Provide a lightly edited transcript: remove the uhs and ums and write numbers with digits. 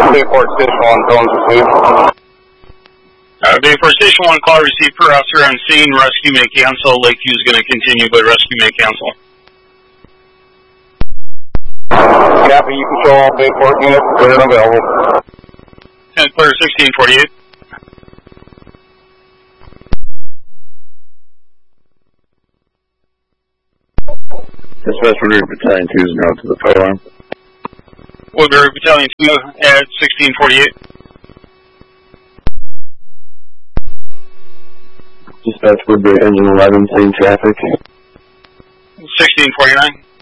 Bayport Station 1, phones received. Bayport Station 1, call received per officer on scene. Rescue may cancel. Lakeview is going to continue, but rescue may cancel. Copy, you control all Bayport units, clear and available. And clear 1648. Dispatch Woodbury Battalion 2 is now to the fire alarm. Woodbury Battalion 2 at 1648. Dispatch Woodbury Engine 11, same traffic. 1649.